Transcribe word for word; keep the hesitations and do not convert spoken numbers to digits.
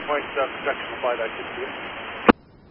point uh, projection applied, I should see it.